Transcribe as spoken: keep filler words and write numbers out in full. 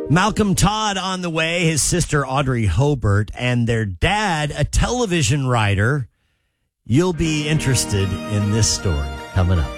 Malcolm Todd on the way, his sister Audrey Hobart, and their dad, a television writer. You'll be interested in this story coming up.